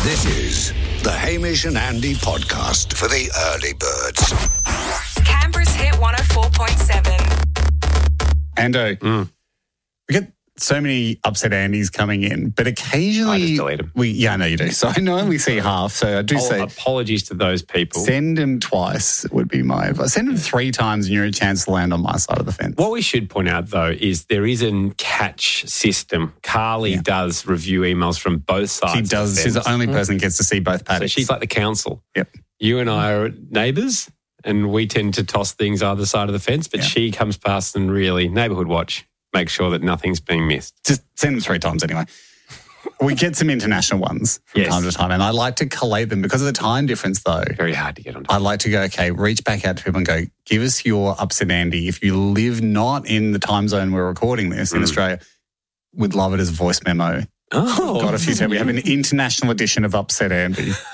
This is the Hamish and Andy podcast for the early birds. Canberra's Hit 104.7. Ando, we get so many upset Andys coming in, but occasionally... I just delete them. I know you do. So I normally see half, so I do say... Apologies to those people. Send them twice would be my advice. Send them 3 times and you're a chance to land on my side of the fence. What we should point out, though, is there is a catch system. Carly does review emails from both sides. She does. Of the She's fence. the only person that gets to see both So paddocks. she's like the council. Yep. You and I are neighbours, and we tend to toss things either side of the fence, but she comes past and really, neighbourhood watch, make sure that nothing's being missed. Just send them 3 times anyway. We get some international ones from time to time, and I like to collate them because of the time difference, though. Very hard to get on. I like to go, okay, reach back out to people and go, give us your upset Andy. If you live not in the time zone we're recording this in Australia, we'd love it as a voice memo. Oh. Got a few. We have an international edition of Upset Andy.